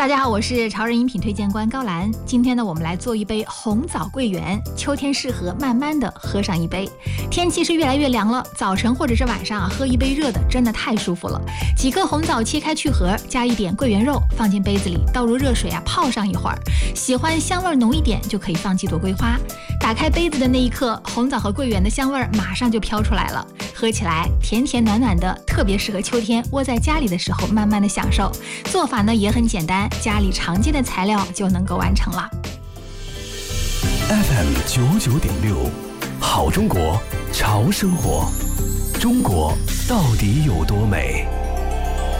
大家好，我是潮人饮品推荐官高兰。今天呢，我们来做一杯红枣桂圆，秋天适合慢慢的喝上一杯。天气是越来越凉了，早晨或者是晚上喝一杯热的真的太舒服了。几颗红枣切开去核，加一点桂圆肉，放进杯子里，倒入热水泡上一会儿。喜欢香味浓一点，就可以放几朵桂花。打开杯子的那一刻，红枣和桂圆的香味马上就飘出来了，喝起来甜甜暖暖的，特别适合秋天窝在家里的时候慢慢的享受。做法呢也很简单，家里常见的材料就能够完成了。 FM 99.6，好中国，潮生活，中国到底有多美？